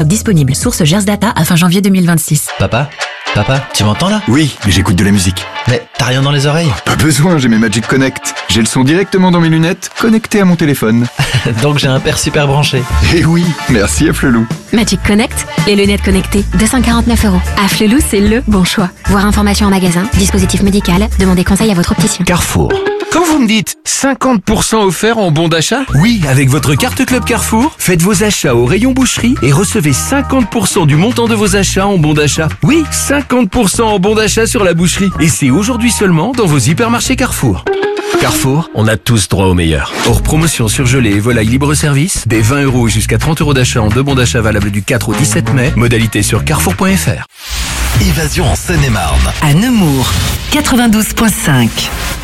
Disponible. Source Gers Data à fin janvier 2026. Papa, tu m'entends là? Oui, mais j'écoute de la musique. Mais t'as rien dans les oreilles? Pas besoin, j'ai mes Magic Connect. J'ai le son directement dans mes lunettes, connecté à mon téléphone. Donc j'ai un père super branché. Et oui, merci à Flelou. Magic Connect, les lunettes connectées, 249 €. À Flelou, c'est le bon choix. Voir information en magasin, dispositif médical, demandez conseil à votre opticien. Carrefour. Quand vous me dites 50% offert en bon d'achat? Oui, avec votre carte Club Carrefour, faites vos achats au rayon boucherie et recevez 50% du montant de vos achats en bon d'achat. Oui, 50% en bon d'achat sur la boucherie. Et c'est aujourd'hui seulement dans vos hypermarchés Carrefour. Carrefour, on a tous droit au meilleur. Hors promotion surgelée et volaille libre-service, des 20 € jusqu'à 30 € d'achat en 2 bons d'achat valables du 4 au 17 mai. Modalité sur carrefour.fr. Évasion en Seine-et-Marne. À Nemours, 92.5.